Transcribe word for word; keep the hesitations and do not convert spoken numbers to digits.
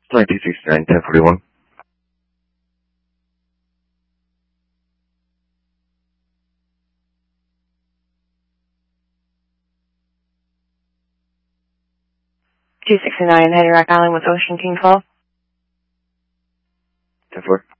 nineteen sixty-nine, ten forty-one. two sixty-nine, heading Rock Island with Ocean King twelve. ten four.